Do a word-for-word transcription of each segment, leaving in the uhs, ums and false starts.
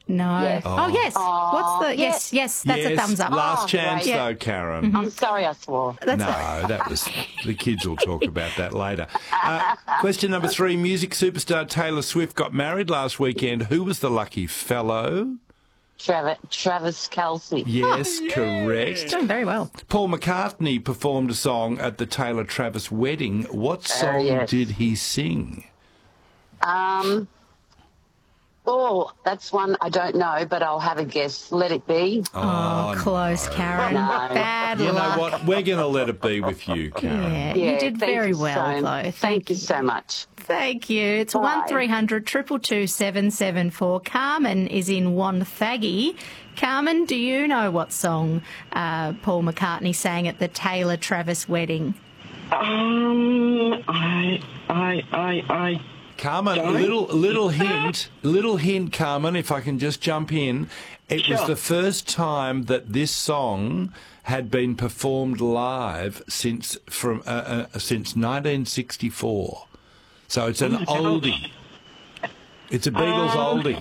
No. Yes. Oh, Oh. yes. Oh, What's the... Yes, yes, that's yes, a thumbs up. Last Oh, chance, great. though, Karen. I'm sorry I swore. That's No, that was... The kids will talk about that later. Uh, question number three. Music superstar Taylor Swift got married last weekend. Who was the lucky fellow? Travis, Travis Kelce. Yes, correct. doing very well. Paul McCartney performed a song at the Taylor Travis wedding. What song yes. did he sing? Um, oh, that's one I don't know, but I'll have a guess. Let It Be. Oh, close, Karen. No. Bad You luck. know what? We're going to let it be with you, Karen. Yeah, Yeah, you did thank very you well, so, though. Thank, Thank you so much. Thank you. It's Bye. one three hundred two two two seven seven four. Carmen is in Wonthaggi. Carmen, do you know what song uh, Paul McCartney sang at the Taylor Travis wedding? Um, I, I, I, I. Carmen, Sorry? little little hint, little hint, Carmen, if I can just jump in. It was Sure. the first time that this song had been performed live since from uh, uh, since nineteen sixty-four. So it's an oldie. It's a Beatles Um, oldie.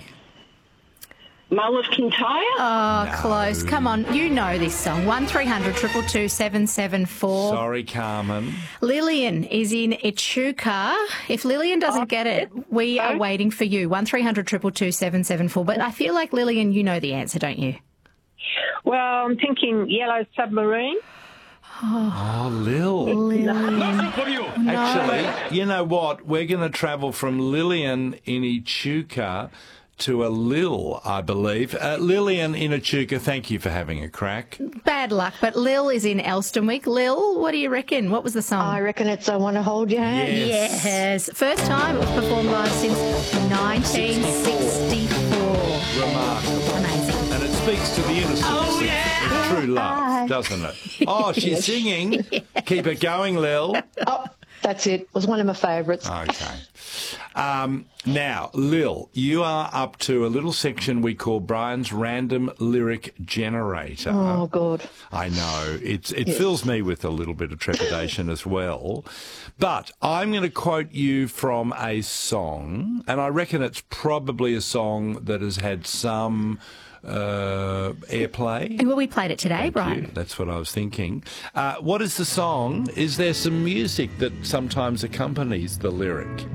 Mull of Kintyre? Oh, close. Come on, you know this song. one three hundred two two two seven seven four. Sorry, Carmen. Lillian is in Echuca. If Lillian doesn't get it, we are waiting for you. one three hundred two two two seven seven four. But I feel like, Lillian, you know the answer, don't you? Well, I'm thinking Yellow Submarine. Oh, Lil. Lillian. Actually, you know what? We're going to travel from Lillian in Echuca to a Lil, I believe. Uh, Lillian in Echuca, thank you for having a crack. Bad luck, but Lil is in Elstonwick. Lil, what do you reckon? What was the song? I reckon it's I Want to Hold Your Hand. Yes. Yes. First time it was performed live since nineteen sixty-four. Remarkable. Amazing. And it speaks to the innocence Oh, of- yeah. of true love, doesn't it? Oh, she's singing. Keep it going, Lil. Oh, that's it. It was one of my favourites. Okay. Um, now, Lil, you are up to a little section we call Brian's Random Lyric Generator. Oh, God. I know. It's, it fills me with a little bit of trepidation as well. But I'm going to quote you from a song, and I reckon it's probably a song that has had some uh, airplay. Well, we played it today, Thank Brian. you. That's what I was thinking. Uh, what is the song? Is there some music that sometimes accompanies the lyric?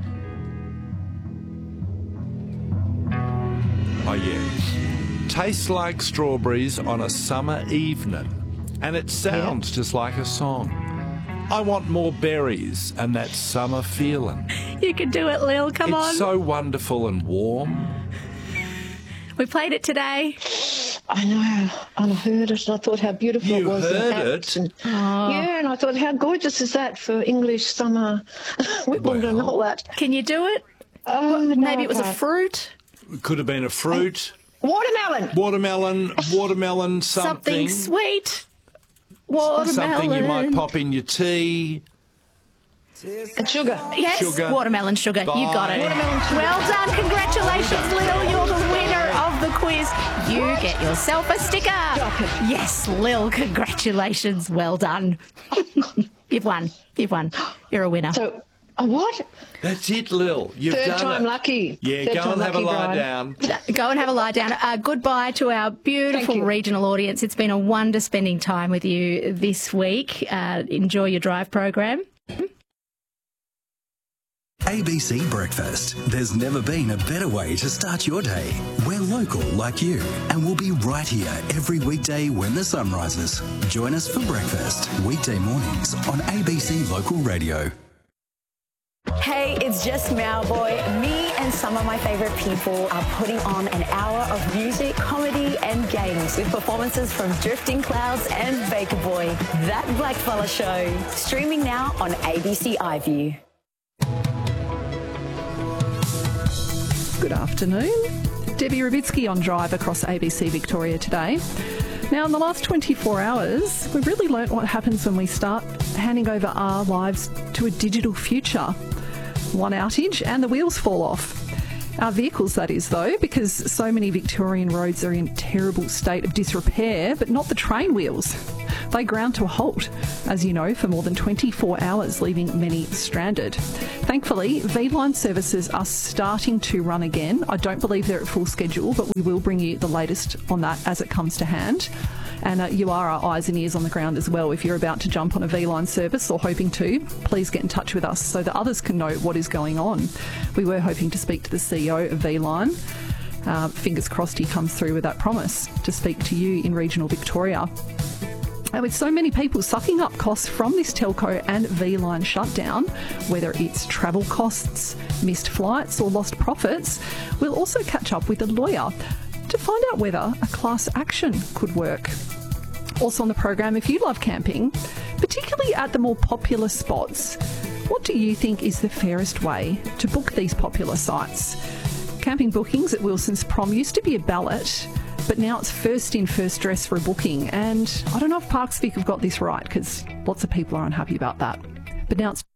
Oh, yeah. Tastes like strawberries on a summer evening. And it sounds just like a song. I want more berries and that summer feeling. You can do it, Lil. Come it's on. so wonderful and warm. We played it today. I know. And I heard it and I thought how beautiful You it was. the heard hats it? And, Yeah, and I thought how gorgeous is that for English summer Wimbledon and Well. all that. Can you do it? Oh, no, Maybe I it was a can't. fruit. It could have been a fruit, Watermelon. watermelon, watermelon Something something. sweet. Watermelon. Something you might pop in your tea. And sugar. Yes, Sugar. watermelon sugar. You got it. Bye. Well done. Congratulations, Lil. You're the winner of the quiz. You get yourself a sticker. Yes, Lil. Congratulations. Well done. You've won. You've won. You're a winner. So, a what? That's it, Lil. You've Third done time it. lucky. Yeah, Third go time and have a lucky, lie Brian. down. Go and have a lie down. Uh, goodbye to our beautiful Thank you. regional audience. It's been a wonder spending time with you this week. Uh, enjoy your drive program. A B C Breakfast. There's never been a better way to start your day. We're local like you, and we'll be right here every weekday when the sun rises. Join us for breakfast, weekday mornings on A B C Local Radio. Hey, it's just Mowboy. Me and some of my favourite people are putting on an hour of music, comedy and games with performances from Drifting Clouds and Baker Boy. That Blackfella Show. Streaming now on A B C iView. Good afternoon. Debbie Rubitsky on Drive across A B C Victoria today. Now, in the last twenty-four hours, we've really learnt what happens when we start handing over our lives to a digital future. One outage and the wheels fall off. Our vehicles, that is, though, because so many Victorian roads are in terrible state of disrepair, but not the train wheels. They ground to a halt, as you know, for more than twenty-four hours, leaving many stranded. Thankfully, V-Line services are starting to run again. I don't believe they're at full schedule, but we will bring you the latest on that as it comes to hand. And uh, you are our eyes and ears on the ground as well. If you're about to jump on a V-Line service or hoping to, please get in touch with us so that others can know what is going on. We were hoping to speak to the C E O of V-Line. Uh, fingers crossed he comes through with that promise to speak to you in regional Victoria. And with so many people sucking up costs from this telco and V-Line shutdown, whether it's travel costs, missed flights or lost profits, we'll also catch up with a lawyer to find out whether a class action could work. Also on the program, if you love camping, particularly at the more popular spots, what do you think is the fairest way to book these popular sites? Camping bookings at Wilson's Prom used to be a ballot, but now it's first in, first dress for a booking. And I don't know if Parks Vic have got this right, because lots of people are unhappy about that. But now it's...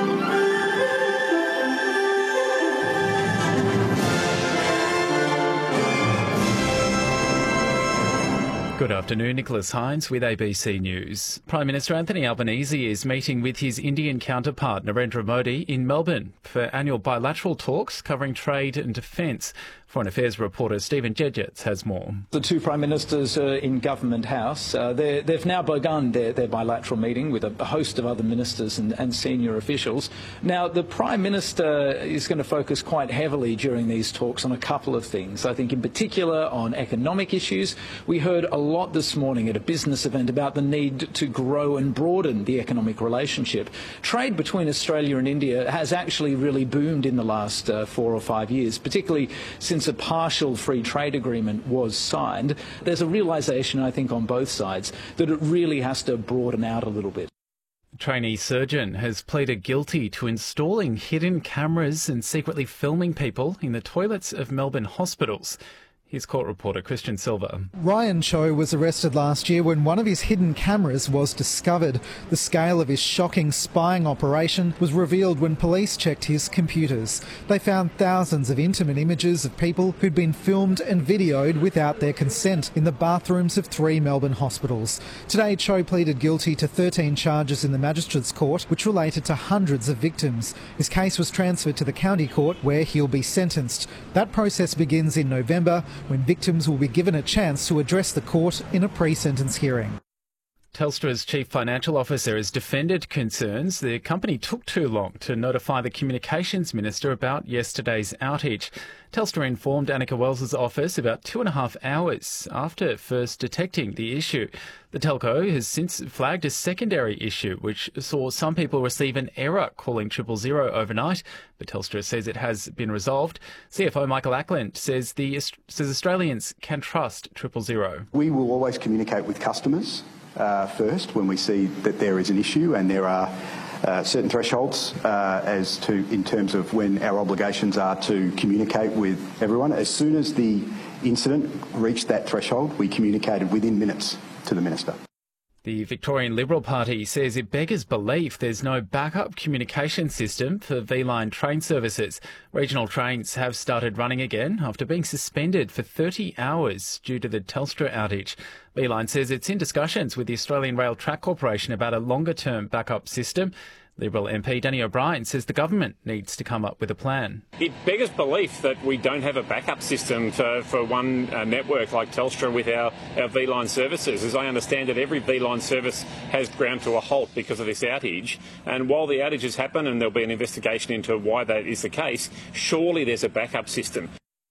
Good afternoon, Nicholas Hines with A B C News. Prime Minister Anthony Albanese is meeting with his Indian counterpart Narendra Modi in Melbourne for annual bilateral talks covering trade and defence. Foreign Affairs reporter Stephen Jedgetts has more. The two Prime Ministers are in Government House. Uh, they've now begun their, their bilateral meeting with a host of other ministers and, and senior officials. Now, the Prime Minister is going to focus quite heavily during these talks on a couple of things. I think in particular on economic issues. We heard a lot this morning at a business event about the need to grow and broaden the economic relationship. Trade between Australia and India has actually really boomed in the last uh, four or five years, particularly since Since a partial free trade agreement was signed. There's a realisation, I think, on both sides that it really has to broaden out a little bit. A trainee surgeon has pleaded guilty to installing hidden cameras and secretly filming people in the toilets of Melbourne hospitals. Here's court reporter Christian Silva. Ryan Cho was arrested last year when one of his hidden cameras was discovered. The scale of his shocking spying operation was revealed when police checked his computers. They found thousands of intimate images of people who'd been filmed and videoed without their consent in the bathrooms of three Melbourne hospitals. Today, Cho pleaded guilty to thirteen charges in the Magistrates Court, which related to hundreds of victims. His case was transferred to the County Court, where he'll be sentenced. That process begins in November, when victims will be given a chance to address the court in a pre-sentence hearing. Telstra's chief financial officer has defended concerns the company took too long to notify the communications minister about yesterday's outage. Telstra informed Annika Wells's office about two and a half hours after first detecting the issue. The telco has since flagged a secondary issue, which saw some people receive an error calling triple zero overnight, but Telstra says it has been resolved. C F O Michael Ackland says the says Australians can trust triple zero. We will always communicate with customers uh, first when we see that there is an issue, and there are Uh, certain thresholds uh, as to in terms of when our obligations are to communicate with everyone. As soon as the incident reached that threshold, we communicated within minutes to the minister. The Victorian Liberal Party says it beggars belief there's no backup communication system for V-Line train services. Regional trains have started running again after being suspended for thirty hours due to the Telstra outage. V-Line says it's in discussions with the Australian Rail Track Corporation about a longer-term backup system. Liberal M P Danny O'Brien says the government needs to come up with a plan. It beggars belief that we don't have a backup system for, for one uh, network like Telstra with our, our V-Line services. As I understand it, every V-Line service has ground to a halt because of this outage. And while the outages happen and there'll be an investigation into why that is the case, surely there's a backup system.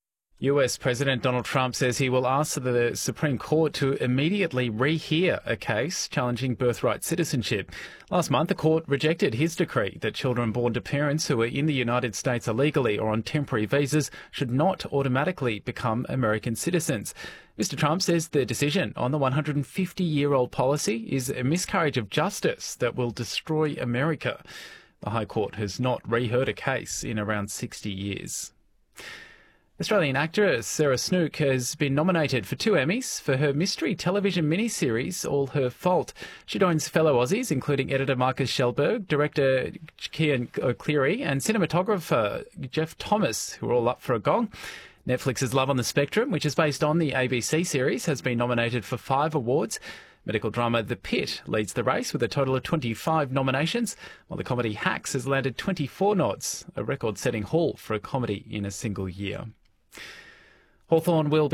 U S President Donald Trump says he will ask the Supreme Court to immediately rehear a case challenging birthright citizenship. Last month, the court rejected his decree that children born to parents who are in the United States illegally or on temporary visas should not automatically become American citizens. Mister Trump says the decision on the one hundred fifty-year-old policy is a miscarriage of justice that will destroy America. The High Court has not reheard a case in around sixty years. Australian actress Sarah Snook has been nominated for two Emmys for her mystery television miniseries, All Her Fault. She joins fellow Aussies, including editor Marcus Schellberg, director Cian O'Cleary, and cinematographer Jeff Thomas, who are all up for a gong. Netflix's Love on the Spectrum, which is based on the A B C series, has been nominated for five awards. Medical drama The Pit leads the race with a total of twenty-five nominations, while the comedy Hacks has landed twenty-four nods, a record-setting haul for a comedy in a single year. Hawthorn will be